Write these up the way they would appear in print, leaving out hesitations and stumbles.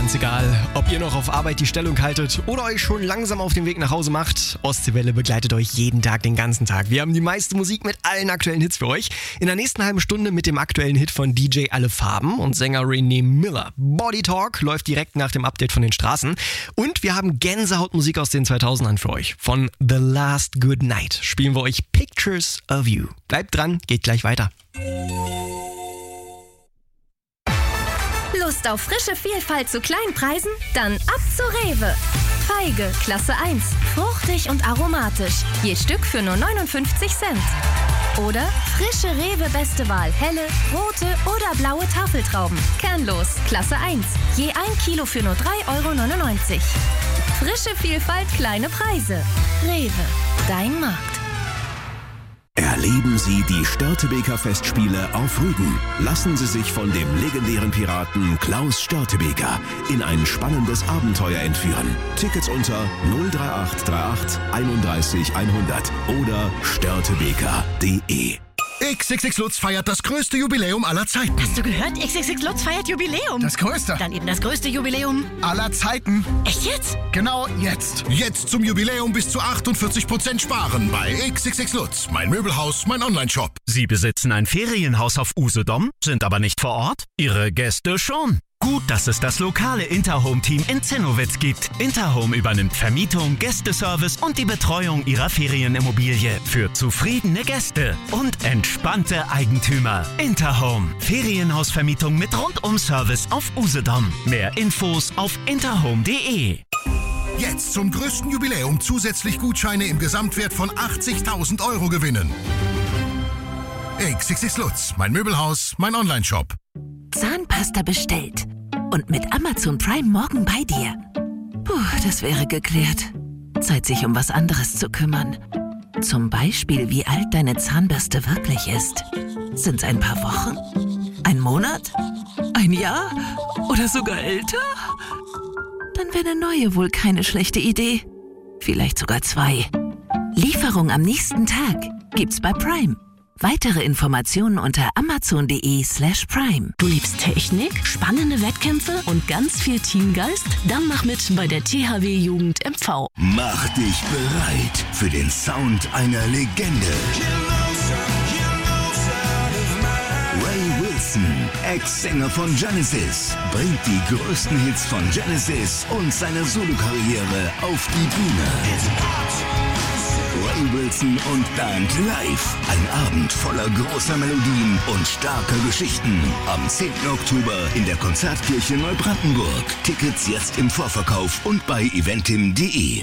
Ganz egal, ob ihr noch auf Arbeit die Stellung haltet oder euch schon langsam auf den Weg nach Hause macht, Ostseewelle begleitet euch jeden Tag, den ganzen Tag. Wir haben die meiste Musik mit allen aktuellen Hits für euch. In der nächsten halben Stunde mit dem aktuellen Hit von DJ Alle Farben und Sänger René Miller. Body Talk läuft direkt nach dem Update von den Straßen. Und wir haben Gänsehautmusik aus den 2000ern für euch. Von The Last Good Night spielen wir euch Pictures of You. Bleibt dran, geht gleich weiter. Lust auf frische Vielfalt zu kleinen Preisen? Dann ab zu Rewe. Feige, Klasse 1. Fruchtig und aromatisch. Je Stück für nur 59 Cent. Oder frische Rewe Beste Wahl. Helle, rote oder blaue Tafeltrauben. Kernlos, Klasse 1. Je 1 Kilo für nur 3,99 €. Frische Vielfalt, kleine Preise. Rewe, dein Markt. Erleben Sie die Störtebeker Festspiele auf Rügen. Lassen Sie sich von dem legendären Piraten Klaus Störtebeker in ein spannendes Abenteuer entführen. Tickets unter 03838 31 100 oder störtebeker.de. XXX Lutz feiert das größte Jubiläum aller Zeiten. Hast du gehört? XXX Lutz feiert Jubiläum. Das größte. Dann eben das größte Jubiläum aller Zeiten. Echt jetzt? Genau jetzt. Jetzt zum Jubiläum bis zu 48% sparen bei XXX Lutz. Mein Möbelhaus, mein Onlineshop. Sie besitzen ein Ferienhaus auf Usedom, sind aber nicht vor Ort? Ihre Gäste schon. Gut, dass es das lokale Interhome-Team in Zinnowitz gibt. Interhome übernimmt Vermietung, Gästeservice und die Betreuung Ihrer Ferienimmobilie für zufriedene Gäste und entspannte Eigentümer. Interhome, Ferienhausvermietung mit Rundum-Service auf Usedom. Mehr Infos auf interhome.de. Jetzt zum größten Jubiläum zusätzlich Gutscheine im Gesamtwert von 80.000 € gewinnen. XXX Lutz, mein Möbelhaus, mein Onlineshop. Zahnpasta bestellt. Und mit Amazon Prime morgen bei dir. Puh, das wäre geklärt. Zeit, sich um was anderes zu kümmern. Zum Beispiel, wie alt deine Zahnbürste wirklich ist. Sind's ein paar Wochen? Ein Monat? Ein Jahr? Oder sogar älter? Dann wäre eine neue wohl keine schlechte Idee. Vielleicht sogar 2. Lieferung am nächsten Tag gibt's bei Prime. Weitere Informationen unter amazon.de/prime. Du liebst Technik, spannende Wettkämpfe und ganz viel Teamgeist? Dann mach mit bei der THW Jugend MV. Mach dich bereit für den Sound einer Legende. Ray Wilson, Ex-Sänger von Genesis, bringt die größten Hits von Genesis und seine Solokarriere auf die Bühne. Ray Wilson und Band live. Ein Abend voller großer Melodien und starker Geschichten. Am 10. Oktober in der Konzertkirche Neubrandenburg. Tickets jetzt im Vorverkauf und bei eventim.de.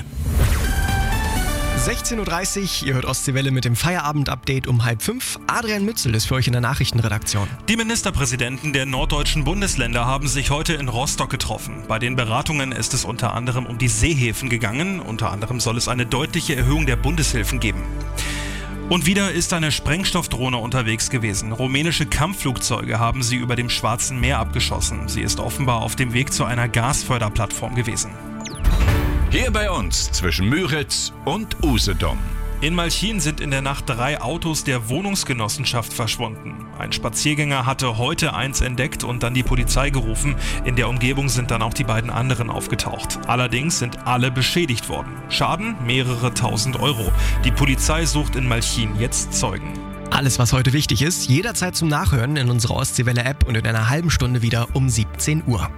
16.30 Uhr, ihr hört Ostseewelle mit dem Feierabend-Update um 4:30. Adrian Mützel ist für euch in der Nachrichtenredaktion. Die Ministerpräsidenten der norddeutschen Bundesländer haben sich heute in Rostock getroffen. Bei den Beratungen ist es unter anderem um die Seehäfen gegangen. Unter anderem soll es eine deutliche Erhöhung der Bundeshilfen geben. Und wieder ist eine Sprengstoffdrohne unterwegs gewesen. Rumänische Kampfflugzeuge haben sie über dem Schwarzen Meer abgeschossen. Sie ist offenbar auf dem Weg zu einer Gasförderplattform gewesen. Hier bei uns zwischen Müritz und Usedom. In Malchin sind in der Nacht 3 Autos der Wohnungsgenossenschaft verschwunden. Ein Spaziergänger hatte heute eins entdeckt und dann die Polizei gerufen. In der Umgebung sind dann auch die beiden anderen aufgetaucht. Allerdings sind alle beschädigt worden. Schaden mehrere tausend €. Die Polizei sucht in Malchin jetzt Zeugen. Alles, was heute wichtig ist, jederzeit zum Nachhören in unserer Ostseewelle-App und in einer halben Stunde wieder um 17 Uhr.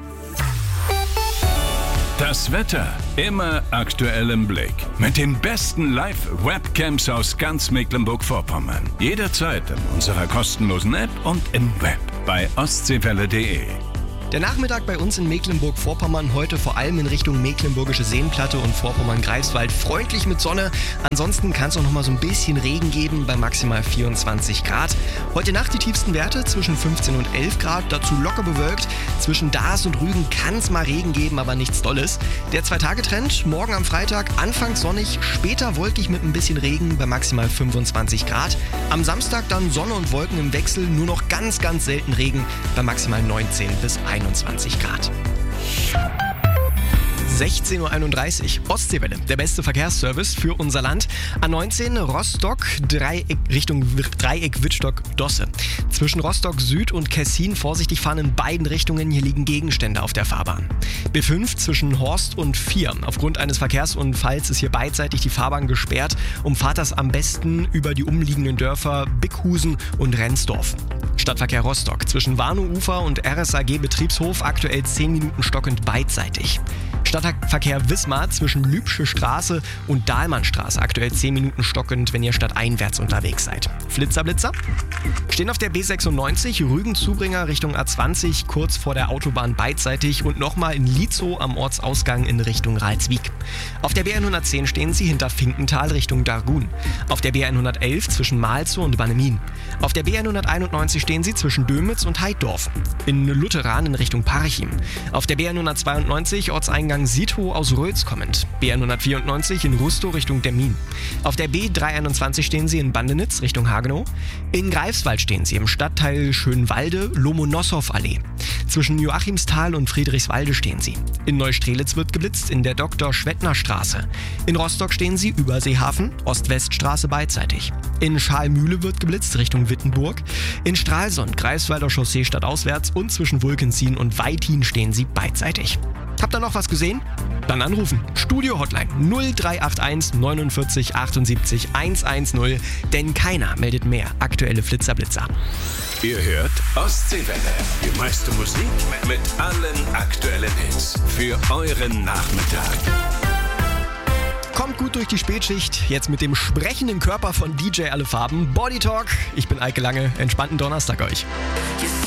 Das Wetter immer aktuell im Blick. Mit den besten Live-Webcams aus ganz Mecklenburg-Vorpommern. Jederzeit in unserer kostenlosen App und im Web bei ostseewelle.de. Der Nachmittag bei uns in Mecklenburg-Vorpommern heute vor allem in Richtung Mecklenburgische Seenplatte und Vorpommern-Greifswald freundlich mit Sonne. Ansonsten kann es auch noch mal so ein bisschen Regen geben bei maximal 24 Grad. Heute Nacht die tiefsten Werte zwischen 15 und 11 Grad, dazu locker bewölkt. Zwischen Daas und Rügen kann es mal Regen geben, aber nichts Dolles. Der 2-Tage-Trend, morgen am Freitag anfangs sonnig, später wolkig mit ein bisschen Regen bei maximal 25 Grad. Am Samstag dann Sonne und Wolken im Wechsel, nur noch ganz, ganz selten Regen bei maximal 19 bis 21 Grad. 16:31 Uhr. Ostseewelle, der beste Verkehrsservice für unser Land. A19 Rostock, Richtung Dreieck Wittstock-Dosse. Zwischen Rostock Süd und Kessin vorsichtig fahren in beiden Richtungen. Hier liegen Gegenstände auf der Fahrbahn. B5 zwischen Horst und Vier. Aufgrund eines Verkehrsunfalls ist hier beidseitig die Fahrbahn gesperrt. Umfahrt das am besten über die umliegenden Dörfer Bickhusen und Rendsdorf. Stadtverkehr Rostock zwischen Warnow-Ufer und RSAG Betriebshof aktuell 10 Minuten stockend beidseitig. Stadtverkehr Wismar zwischen Lübsche Straße und Dahlmannstraße aktuell 10 Minuten stockend, wenn ihr stadteinwärts unterwegs seid. Blitzer. Stehen auf der B96 Rügen-Zubringer Richtung A20 kurz vor der Autobahn beidseitig und nochmal in Lietzow am Ortsausgang in Richtung Ralswiek. Auf der B110 stehen sie hinter Finkenthal Richtung Dargun. Auf der B111 zwischen Malzow und Bannemin. Auf der B191 stehen sie zwischen Dömitz und Heiddorf. In Lutheran in Richtung Parchim. Auf der B192 Ortseingang Siethow aus Rötz kommend. B194 in Rustow Richtung Demmin. Auf der B321 stehen sie in Bandenitz Richtung Hagenow. In Greifswald stehen sie im Stadtteil Schönwalde, Lomonossow-Allee. Zwischen Joachimsthal und Friedrichswalde stehen sie. In Neustrelitz wird geblitzt in der Dr.-Schwettner-Straße. In Rostock stehen sie Überseehafen, Ost-West-Straße beidseitig. In Schalmühle wird geblitzt Richtung Wittenburg. In Stralsund, Greifswalder Chaussee stadtauswärts und zwischen Wulkenzien und Weithin stehen sie beidseitig. Habt ihr noch was gesehen? Dann anrufen. Studio-Hotline 0381 49 78 110, denn keiner meldet mehr aktuelle Flitzer-Blitzer. Ihr hört Ostseewelle. Die meiste Musik mit allen aktuellen Hits für euren Nachmittag. Kommt gut durch die Spätschicht, jetzt mit dem sprechenden Körper von DJ Alle Farben. Body Talk, ich bin Eike Lange, entspannten Donnerstag euch.